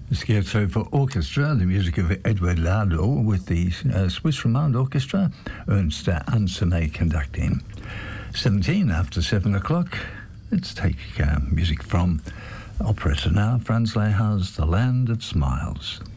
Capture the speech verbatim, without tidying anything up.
Scherzo for Orchestra, the music of Edward Lado with the uh, Swiss Romand Orchestra, Ernst Ansermet conducting. seventeen after seven o'clock. Let's take uh, music from operetta now. Franz Lehár's The Land of Smiles.